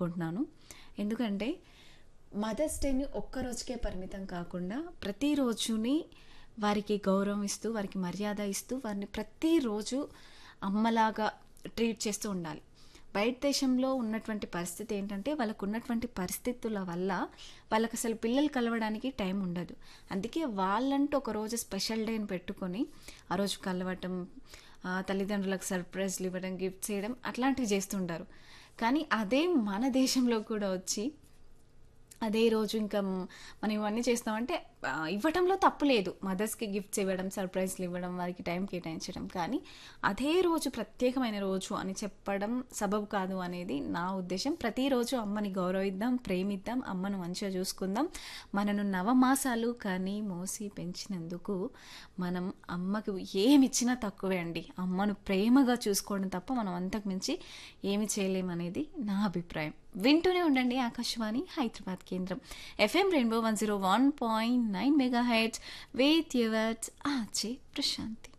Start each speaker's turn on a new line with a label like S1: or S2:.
S1: అనుకుంటున్నాను. ఎందుకంటే మదర్స్ డేని ఒక్కరోజుకే పరిమితం కాకుండా ప్రతిరోజుని వారికి గౌరవం ఇస్తూ, వారికి మర్యాద ఇస్తూ, వారిని ప్రతిరోజు అమ్మలాగా ట్రీట్ చేస్తూ ఉండాలి. బయట దేశంలో ఉన్నటువంటి పరిస్థితి ఏంటంటే, వాళ్ళకు ఉన్నటువంటి పరిస్థితుల వల్ల వాళ్ళకి అసలు పిల్లలు కలవడానికి టైం ఉండదు. అందుకే వాళ్ళంటూ ఒకరోజు స్పెషల్ డేని పెట్టుకొని ఆ రోజు కలవటం, తల్లిదండ్రులకు సర్ప్రైజ్లు ఇవ్వడం, గిఫ్ట్స్ చేయడం అట్లాంటివి చేస్తుంటారు. కానీ అదే మన దేశంలో కూడా వచ్చి అదే రోజు ఇంకా మనం ఇవన్నీ చేస్తామంటే ఇవ్వటంలో తప్పు లేదు. మదర్స్కి గిఫ్ట్స్ ఇవ్వడం, సర్ప్రైజ్లు ఇవ్వడం, వారికి టైం కేటాయించడం. కానీ అదే రోజు ప్రత్యేకమైన రోజు అని చెప్పడం సబబు కాదు అనేది నా ఉద్దేశం. ప్రతిరోజు అమ్మని గౌరవిద్దాం, ప్రేమిద్దాం, అమ్మను మంచిగా చూసుకుందాం. మనను నవమాసాలు కానీ మోసి పెంచినందుకు మనం అమ్మకు ఏమి ఇచ్చినా తక్కువే అండి. అమ్మను ప్రేమగా చూసుకోవడం తప్ప మనం అంతకు మించి ఏమి చేయలేమనేది నా అభిప్రాయం. వింటూనే ఉండండి ఆకాశవాణి హైదరాబాద్ కేంద్రం FM rainbow 101.9 megahertz with yours RJ Prashanti.